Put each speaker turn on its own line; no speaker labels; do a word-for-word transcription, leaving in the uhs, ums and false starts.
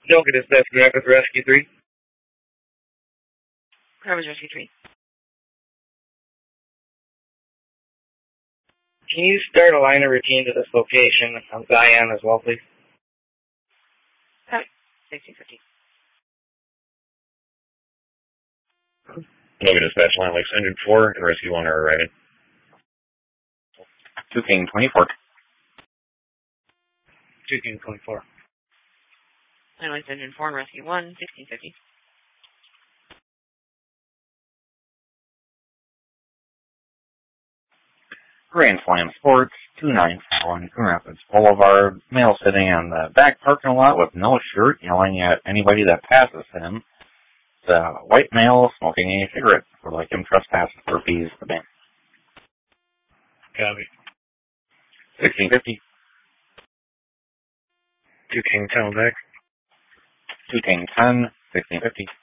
Don't get dispatch direct with Rescue three.
Where was Rescue three?
Can you start a line of routine to this location on Zion as well, please?
Copy. sixteen fifty.
Logan dispatch line Lakes Engine four and Rescue one are arriving.
two King twenty-four.
two King twenty-four.
Line Lakes Engine four and Rescue one, sixteen fifty.
Grand Slam Sports, two nine four one Coon Rapids Boulevard. Male sitting on the back parking lot with no shirt, yelling at anybody that passes him. The white male smoking a cigarette. Would like him trespass for fees the bank.
Copy.
sixteen fifty.
two King ten back.
two King ten, sixteen fifty.